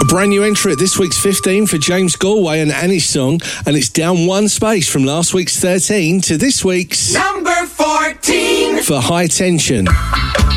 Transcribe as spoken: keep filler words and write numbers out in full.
brand new entry at this week's fifteen for James Galway and Annie's Song, and it's down one space from last week's thirteen to this week's number fourteen for High Tension.